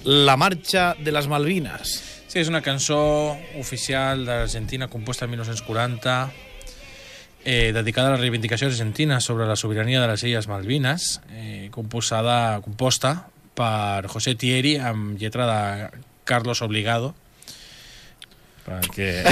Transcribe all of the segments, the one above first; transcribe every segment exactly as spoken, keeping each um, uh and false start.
La marxa de les Malvines. Sí, és una cançó oficial d'Argentina composta en mil nou-cents quaranta, eh, dedicada a la reivindicació argentina sobre la sobirania de les Illes Malvines, eh, composada, composta per José Thieri amb lletra de Carlos Obligado, perquè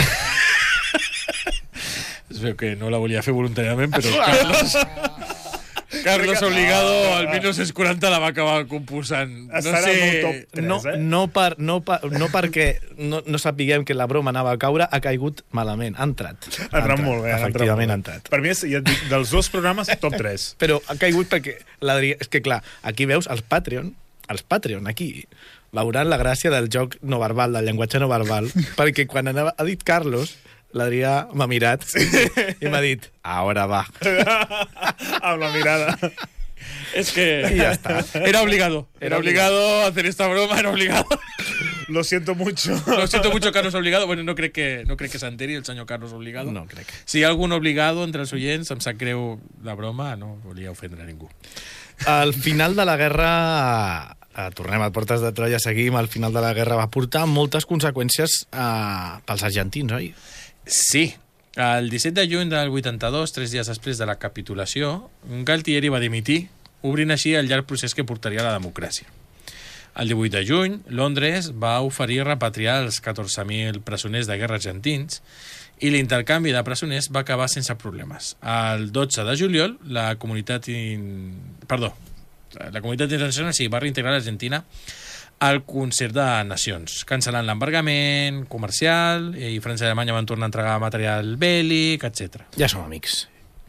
es veu que no la volia fer voluntàriament, però Carlos... Carlos Obligado al mil nou-cents quaranta la va acabar composant. No sé... No, no, per, no, per, no perquè no, no sapiguem que la broma anava a caure, ha caigut malament. Ha entrat. Ha entrat molt bé. Efectivament ha entrat. Per mi, és, ja et dic, dels dos programes, top tres. Però ha caigut perquè... És que, clar, aquí veus els Patreon, els Patreon, aquí, veuran la gràcia del joc no verbal, del llenguatge no verbal, perquè quan anava, ha dit Carlos... L'Adrià m'ha mirat sí. i m'ha dit, ara va. Amb la mirada. Es que y ya está. Era obligado. Era, era obligado, obligado a hacer esta broma, era obligado. Lo siento mucho. Lo siento mucho, Carlos Obligado. Bueno, no crec que, no crec que s'enteri el senyor Carlos Obligado. No crec. Si hi ha algun obligado entre els oients, em sap greu la broma, no volia ofendre a ningú. Al final de la guerra... Uh, tornem a Portes de Troia, seguim. Al final de la guerra va portar moltes conseqüències uh, pels argentins, oi? Sí. El disset de juny del vuitanta-dos, tres dies després de la capitulació, Galtieri va dimitir, obrint així el llarg procés que portaria a la democràcia. El divuit de juny, Londres va oferir repatriar els catorze mil presoners de guerra argentins i l'intercanvi de presoners va acabar sense problemes. El dotze de juliol, la comunitat... In... Perdó, la comunitat internacional sí, va reintegrar l'Argentina al concert de nacions, cancel·lant l'embargament comercial, i França i Alemanya van tornar a entregar material bèl·lic, etcètera. Ja som amics.